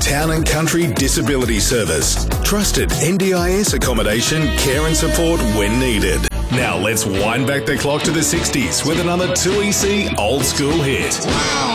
Town and Country Disability Service. Trusted NDIS accommodation, care and support when needed. Now let's wind back the clock to the 60s with another 2EC old school hit.